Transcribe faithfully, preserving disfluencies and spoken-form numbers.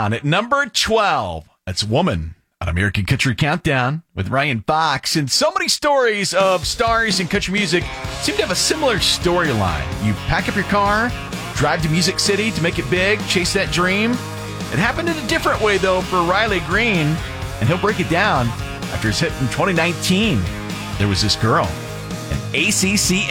countdown at number twelve. That's Woman on American Country Countdown with Ryan Fox. And so many stories of stars in country music seem to have a similar storyline. You pack up your car, drive to Music City to make it big, chase that dream. It happened in a different way, though, for Riley Green, and he'll break it down after his hit in twenty nineteen. There was this girl, an A C C